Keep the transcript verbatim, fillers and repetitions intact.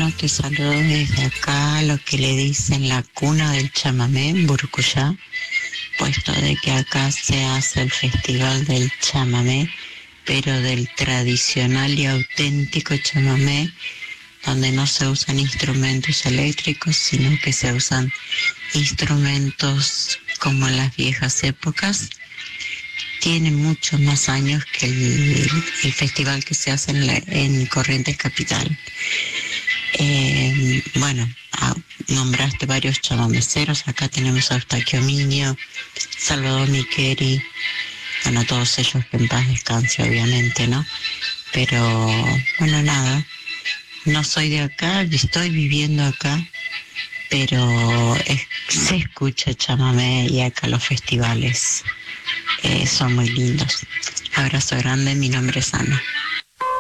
Bueno, te saludo desde acá, lo que le dicen la cuna del chamamé, en Burucuyá, puesto de que acá se hace el festival del chamamé, pero del tradicional y auténtico chamamé, donde no se usan instrumentos eléctricos, sino que se usan instrumentos como en las viejas épocas. Tiene muchos más años que el, el festival que se hace en, la, en Corrientes Capital. Eh, bueno, ah, nombraste varios chamameceros. Acá tenemos a Eustaquio Miño, Salvador Miqueri, bueno, todos ellos que en paz descanse, obviamente, ¿no? Pero, bueno, nada, no soy de acá, estoy viviendo acá, pero es, se escucha chamamé y acá los festivales eh, son muy lindos. Abrazo grande, mi nombre es Ana.